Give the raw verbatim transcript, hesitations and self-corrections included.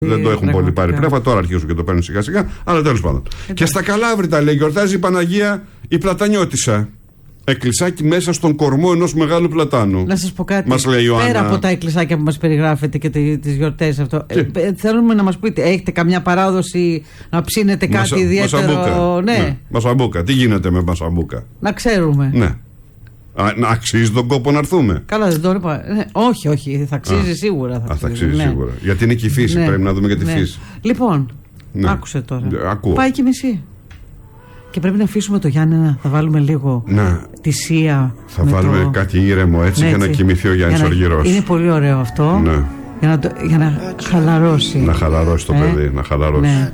Δεν το έχουν πολύ πάρει πνεύμα, τώρα αρχίζουν και το παίρνουν σιγά σιγά, αλλά τέλος πάντων. Εντάξει. Και στα Καλάβρητα, λέει, γιορτάζει η Παναγία η Πλατανιώτισσα. Εκκλησάκι μέσα στον κορμό ενός μεγάλου πλατάνου. Να σας πω κάτι. Μας λέει Ιωάννα. Πέρα από τα εκκλησάκια που μας περιγράφετε και τις γιορτές αυτό, ε, θέλουμε να μας πείτε, έχετε καμιά παράδοση να ψήνετε κάτι Μασα, ιδιαίτερο? Μασαμπούκα. Ναι. ναι. Μασαμπούκα. Τι γίνεται με μασαμπούκα? Να ξέρουμε. Ναι. Α, να αξίζει τον κόπο να έρθουμε. Καλά, δεν το είπα. Ναι, όχι, όχι, θα αξίζει Α, σίγουρα. Θα, α, θα αξίζει ναι. σίγουρα. Γιατί είναι και η φύση, ναι. πρέπει να δούμε και τη ναι. φύση. Λοιπόν, ναι. άκουσε τώρα. Ακούω. Πάει και μισή. Και πρέπει να αφήσουμε το Γιάννενα, θα βάλουμε λίγο να. τη Σία. Θα βάλουμε το... κάτι ήρεμο έτσι, ναι, για να κοιμηθεί ο Γιάννης Οργυρός. Είναι πολύ ωραίο αυτό. Ναι. Για να, το, για να χαλαρώσει. Να χαλαρώσει το ε? παιδί, να χαλαρώσει. Ναι.